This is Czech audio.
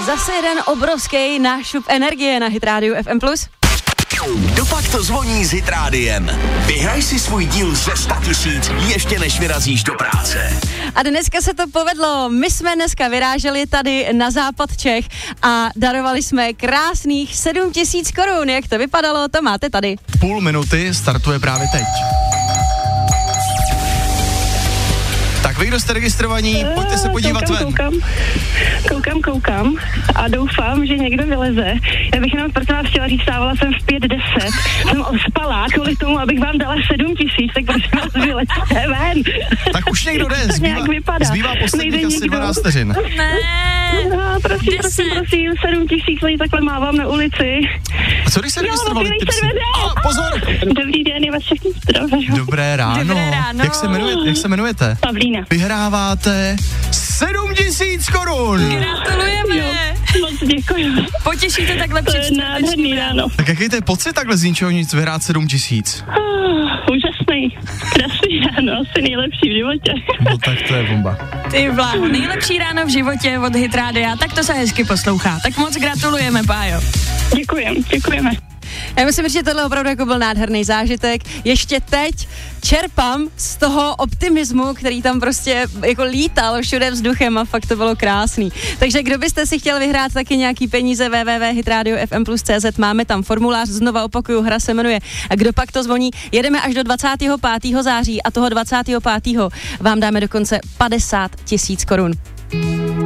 Zase jeden obrovský nášup energie na Hit Radio FM+. Dopak to zvoní s Hit Rádiem. Vyhraj si svůj díl ze 100 000 ještě než vyrazíš do práce. A dneska se to povedlo. My jsme dneska vyráželi tady na západ Čech a darovali jsme krásných 7 000 korun. Jak to vypadalo, to máte tady. Půl minuty startuje právě teď. Tak vy, kdo jste registrovaní, pojďte se podívat ven. Koukám a doufám, že někdo vyleze. Já bych jenom prosím vás chtěla říct, stávala jsem v 5:10. Jsem ospalá kvůli tomu, abych vám dala 7 000, tak prosím vás vylezte ven. Tak už někdo jde, zbývá posledních asi 12 vteřin. Ne, no, prosím, 7 000 lidí takhle mávám na ulici. A co když se registrovali? Pozor! Dobrý den, je vás všechny zdravím. Dobré ráno. Jak se jmenujete? Pavlína. Vyhráváte 7 000 korun. gratulujeme. Moc děkuji. Potěšíte takhle To je nádherný ráno. Tak jaký to je pocit takhle z ničeho nic vyhrát 7 000? Úžasný. Krásný ráno, asi nejlepší v životě. No tak to je bomba. Ty bláho, nejlepší ráno v životě od Hit Rádia, tak to se hezky poslouchá. Tak moc gratulujeme, Pájo. Děkujeme. Já musím říct, že tohle opravdu jako byl nádherný zážitek. Ještě teď čerpám z toho optimismu, který tam prostě jako lítal všude vzduchem a fakt to bylo krásný. Takže kdo byste si chtěl vyhrát taky nějaký peníze, www.hitradio.fm+cz, máme tam formulář, znova opakuju, hra se jmenuje A kdo pak to zvoní. Jedeme až do 25. září a toho 25. vám dáme dokonce 50 000 korun.